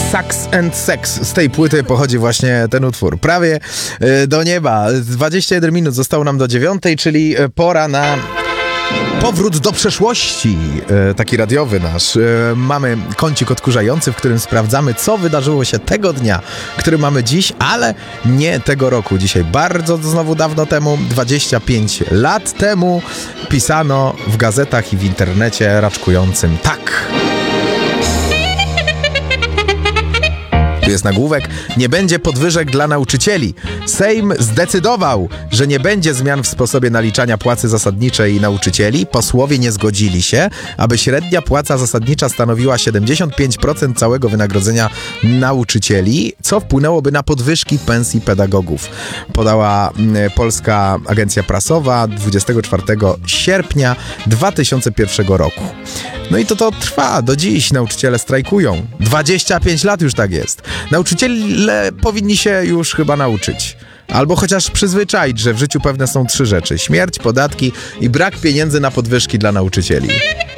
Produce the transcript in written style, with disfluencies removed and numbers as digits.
Sax and Sex. Z tej płyty pochodzi właśnie ten utwór. Prawie do nieba. 21 minut zostało nam do 9, czyli pora na powrót do przeszłości, taki radiowy nasz. Mamy kącik odkurzający, w którym sprawdzamy, co wydarzyło się tego dnia, który mamy dziś, ale nie tego roku. Dzisiaj bardzo znowu dawno temu, 25 lat temu, pisano w gazetach i w internecie raczkującym tak. Tu jest nagłówek: nie będzie podwyżek dla nauczycieli. Sejm zdecydował, że nie będzie zmian w sposobie naliczania płacy zasadniczej nauczycieli. Posłowie nie zgodzili się, aby średnia płaca zasadnicza stanowiła 75% całego wynagrodzenia nauczycieli, co wpłynęłoby na podwyżki pensji pedagogów. Podała Polska Agencja Prasowa 24 sierpnia 2001 roku. No i to trwa do dziś. Nauczyciele strajkują. 25 lat już tak jest. Nauczyciele powinni się już chyba nauczyć. Albo chociaż przyzwyczaić, że w życiu pewne są 3 rzeczy: śmierć, podatki i brak pieniędzy na podwyżki dla nauczycieli.